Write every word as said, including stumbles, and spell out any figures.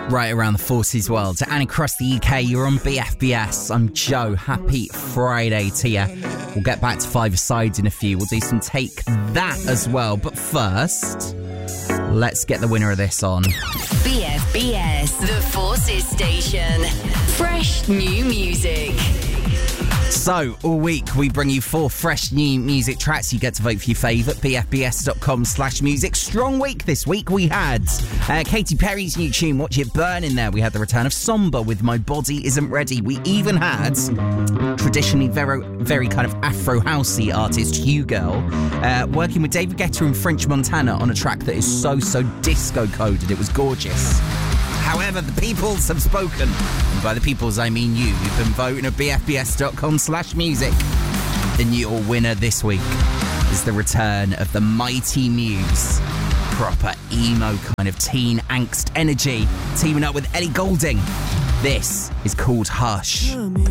Right around the forces world and across the U K, you're on B F B S. I'm Joe. Happy Friday to you. We'll get back to five sides in a few. We'll do some Take That as well. But first, let's get the winner of this on. B F B S, the Forces Station. Fresh new music. So, all week we bring you four fresh new music tracks. You get to vote for your favourite, b f b s dot com slash music. Strong week this week. We had uh, Katy Perry's new tune, Watch It Burn, in there. We had the return of Somber with My Body Isn't Ready. We even had traditionally very, very kind of Afro-housey artist Hugo uh, working with David Guetta and French Montana on a track that is so, so disco-coded. It was gorgeous. However, the peoples have spoken. And by the peoples, I mean you. You've been voting at b f b s dot com slash music. And your winner this week is the return of the Mighty Muse. Proper emo kind of teen angst energy. Teaming up with Ellie Goulding. This is called Hush.